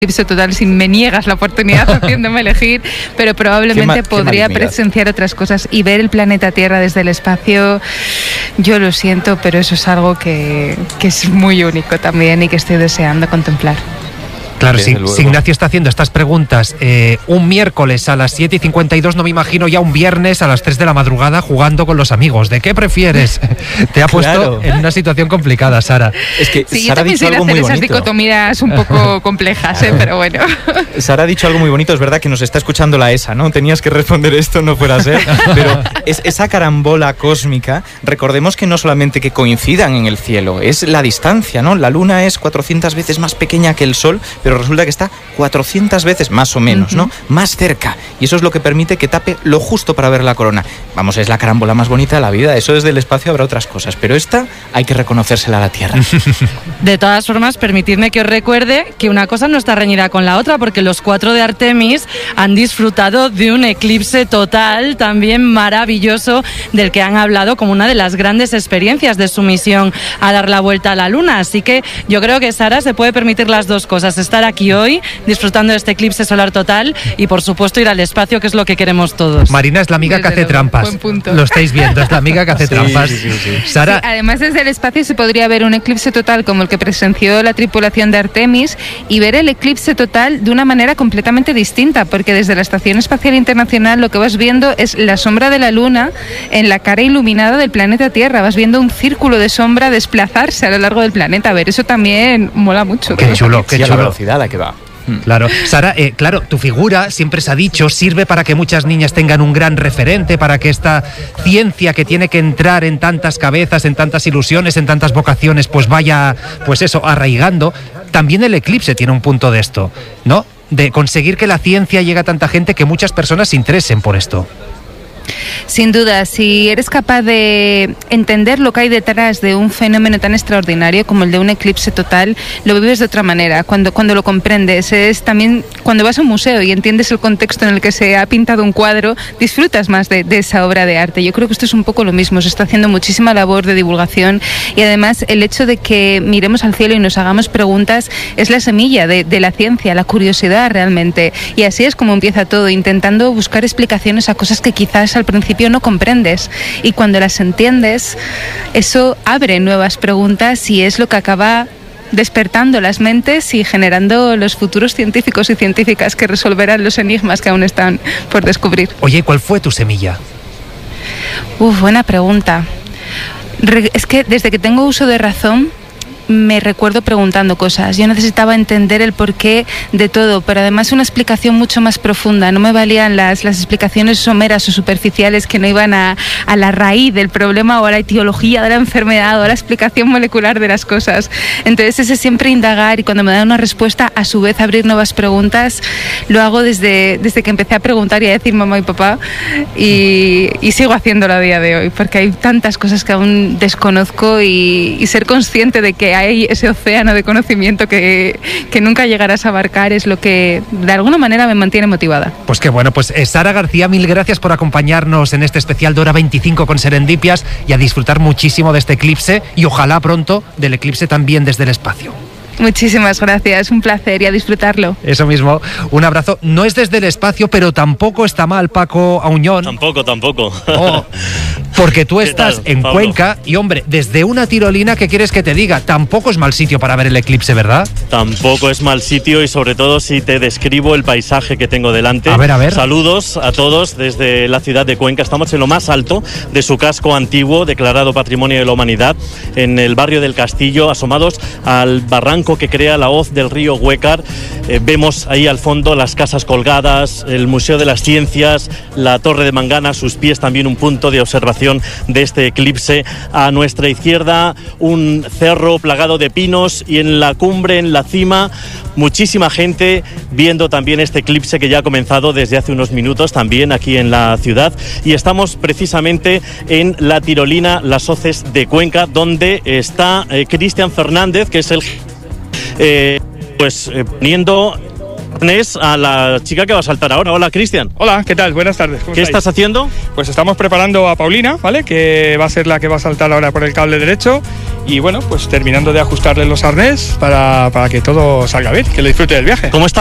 eclipse total si me niegas la oportunidad haciéndome elegir, pero probablemente podría presenciar otras cosas y ver el planeta Tierra desde el espacio. Yo lo siento, pero eso es algo que es muy único también y que estoy deseando contemplar. Claro, si Ignacio está haciendo estas preguntas un miércoles a las 7:52, no me imagino ya un viernes a las 3 de la madrugada jugando con los amigos. ¿De qué prefieres? Te ha puesto en una situación complicada, Sara. Es que sí, Sara yo también sé hacer esas dicotomías un poco complejas, pero bueno. Sara ha dicho algo muy bonito, es verdad que nos está escuchando la ESA, ¿no? Tenías que responder esto, no fuera a ser, pero esa carambola cósmica, recordemos que no solamente que coincidan en el cielo, es la distancia, ¿no? La Luna es 400 veces más pequeña que el Sol, pero resulta que está 400 veces, más o menos, ¿no? Más cerca. Y eso es lo que permite que tape lo justo para ver la corona. Vamos, es la carambola más bonita de la vida. Eso desde el espacio habrá otras cosas, pero esta hay que reconocérsela a la Tierra. De todas formas, permitidme que os recuerde que una cosa no está reñida con la otra, porque los 4 de Artemis han disfrutado de un eclipse total, también maravilloso, del que han hablado como una de las grandes experiencias de su misión a dar la vuelta a la Luna. Así que yo creo que Sara se puede permitir las dos cosas, estar aquí hoy disfrutando de este eclipse solar total y por supuesto ir al espacio, que es lo que queremos todos. Marina es la amiga que hace trampas. Lo estáis viendo, es la amiga que hace trampas. Sí. Sara, sí, además desde el espacio se podría ver un eclipse total como el que presenció la tripulación de Artemis y ver el eclipse total de una manera completamente distinta, porque desde la Estación Espacial Internacional lo que vas viendo es la sombra de la Luna en la cara iluminada del planeta Tierra. Vas viendo un círculo de sombra desplazarse a lo largo del planeta. A ver, eso también mola mucho. Qué chulo, qué chulo. chulo. La velocidad a la que va. Claro, Sara, claro, tu figura siempre se ha dicho, sirve para que muchas niñas tengan un gran referente, para que esta ciencia que tiene que entrar en tantas cabezas, en tantas ilusiones, en tantas vocaciones, pues vaya, pues eso, arraigando. También el eclipse tiene un punto de esto, ¿no? De conseguir que la ciencia llegue a tanta gente, que muchas personas se interesen por esto. Sin duda, si eres capaz de entender lo que hay detrás de un fenómeno tan extraordinario como el de un eclipse total, lo vives de otra manera. Cuando lo comprendes, es también cuando vas a un museo y entiendes el contexto en el que se ha pintado un cuadro, disfrutas más de esa obra de arte. Yo creo que esto es un poco lo mismo, se está haciendo muchísima labor de divulgación y además el hecho de que miremos al cielo y nos hagamos preguntas es la semilla de la ciencia, la curiosidad realmente. Y así es como empieza todo, intentando buscar explicaciones a cosas que quizás al principio no comprendes, y cuando las entiendes eso abre nuevas preguntas y es lo que acaba despertando las mentes y generando los futuros científicos y científicas que resolverán los enigmas que aún están por descubrir. Oye, ¿cuál fue tu semilla? Buena pregunta. Es que desde que tengo uso de razón me recuerdo preguntando cosas. Yo necesitaba entender el porqué de todo, pero además una explicación mucho más profunda. No me valían las explicaciones someras o superficiales que no iban a la raíz del problema o a la etiología de la enfermedad o a la explicación molecular de las cosas. Entonces ese siempre indagar y cuando me dan una respuesta a su vez abrir nuevas preguntas, lo hago desde que empecé a preguntar y a decir mamá y papá y sigo haciéndolo a día de hoy porque hay tantas cosas que aún desconozco y ser consciente de que hay ese océano de conocimiento que nunca llegarás a abarcar es lo que de alguna manera me mantiene motivada. Pues qué bueno, pues Sara García, mil gracias por acompañarnos en este especial de Hora 25 con Serendipias y a disfrutar muchísimo de este eclipse y ojalá pronto del eclipse también desde el espacio. Muchísimas gracias, un placer y a disfrutarlo. Eso mismo, un abrazo. No es desde el espacio, pero tampoco está mal, Paco Auñón. Tampoco. Oh, porque tú estás tal, en Pablo? Cuenca y, hombre, desde una tirolina, ¿qué quieres que te diga? Tampoco es mal sitio para ver el eclipse, ¿verdad? Tampoco es mal sitio y sobre todo si te describo el paisaje que tengo delante. A ver. Saludos a todos desde la ciudad de Cuenca. Estamos en lo más alto de su casco antiguo, declarado Patrimonio de la Humanidad, en el barrio del Castillo, asomados al barranco que crea la hoz del río Huécar. Vemos ahí al fondo las casas colgadas, el Museo de las Ciencias, la Torre de Mangana, a sus pies también un punto de observación de este eclipse. A nuestra izquierda un cerro plagado de pinos y en la cumbre, en la cima, muchísima gente viendo también este eclipse que ya ha comenzado desde hace unos minutos también aquí en la ciudad. Y estamos precisamente en la tirolina Las Hoces de Cuenca, donde está Cristian Fernández, que es el poniendo Arnés a la chica que va a saltar ahora. Hola, Cristian. Hola, ¿qué tal? Buenas tardes. ¿Cómo ¿Qué estáis? estás haciendo? Pues estamos preparando a Paulina, ¿vale? Que va a ser la que va a saltar ahora por el cable derecho. Y bueno, pues terminando de ajustarle los arnés para que todo salga bien, que le disfrute del viaje. ¿Cómo está